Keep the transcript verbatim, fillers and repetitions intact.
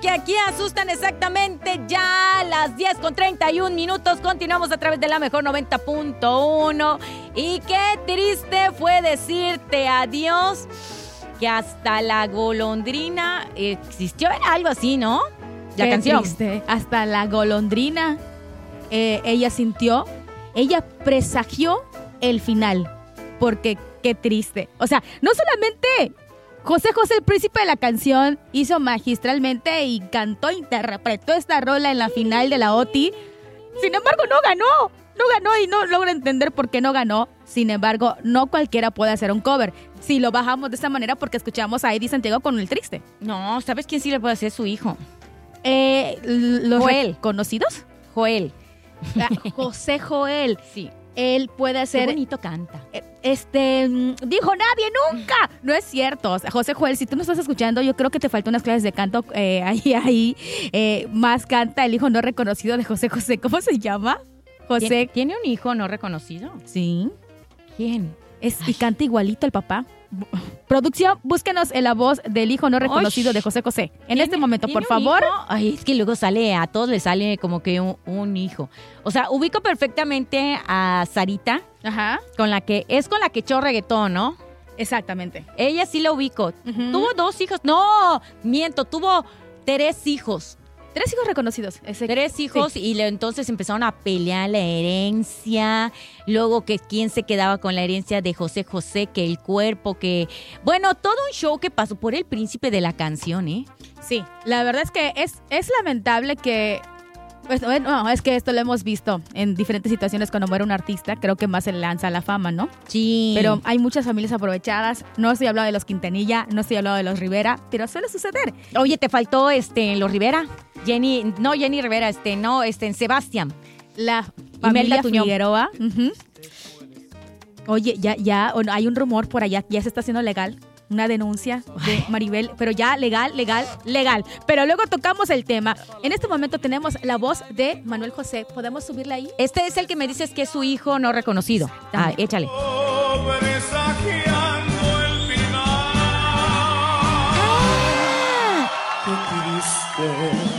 que aquí asustan exactamente ya las diez con treinta y un minutos. Continuamos a través de la mejor noventa punto uno. Y qué triste fue decirte adiós, que hasta la golondrina existió, era algo así, ¿no? La qué canción. Triste. Hasta la golondrina, eh, ella sintió, ella presagió el final, porque qué triste. O sea, no solamente José José, el príncipe de la canción, hizo magistralmente y cantó, interpretó esta rola en la final de la O T I. Sin embargo, no ganó. No ganó y no logro entender por qué no ganó. Sin embargo, no cualquiera puede hacer un cover. Si lo bajamos de esta manera porque escuchamos a Eddie Santiago con El Triste. No, ¿sabes quién sí le puede hacer? Su hijo. Eh, ¿Los Joel. conocidos? Joel. José Joel. Sí. Él puede hacer... Qué bonito canta. Este, dijo nadie nunca. No es cierto. O sea, José Joel, si tú no estás escuchando, yo creo que te faltan unas clases de canto. Eh, ahí, ahí, eh, más canta el hijo no reconocido de José José. ¿Cómo se llama? José. ¿Tiene, ¿tiene un hijo no reconocido? Sí. ¿Quién? Es, y canta igualito el papá. Producción, búsquenos en la voz del hijo no reconocido Osh. de José José. En este momento, por un favor. hijo? Ay, es que luego sale, a todos les sale como que un, un hijo. O sea, ubico perfectamente a Sarita, Ajá. con la que, es con la que echó reggaetón, ¿no? Exactamente. Ella sí la ubico. Uh-huh. Tuvo dos hijos. No, miento, tuvo tres hijos. Tres hijos reconocidos. Ese, Tres hijos, sí. Y le, entonces empezaron a pelear la herencia. Luego que quién se quedaba con la herencia de José José, que el cuerpo, que... Bueno, todo un show que pasó por el príncipe de la canción, ¿eh? Sí, la verdad es que es, es lamentable que... Pues, bueno, es que esto lo hemos visto en diferentes situaciones cuando muere un artista. Creo que más se le lanza la fama, ¿no? Sí. Pero hay muchas familias aprovechadas. No estoy hablando de los Quintanilla, no estoy hablando de los Rivera, pero suele suceder. Oye, te faltó este los Rivera. Jenny, no Jenny Rivera, este, no, este, en Sebastián. La familia Tuñón. Figueroa. Uh-huh. Oye, ya, ya, hay un rumor por allá, ya se está haciendo legal. Una denuncia de Maribel, pero ya legal, legal, legal. Pero luego tocamos el tema. En este momento tenemos la voz de Manuel José. ¿Podemos subirla ahí? Este es el que me dices que es su hijo no reconocido. Ah, échale. Qué triste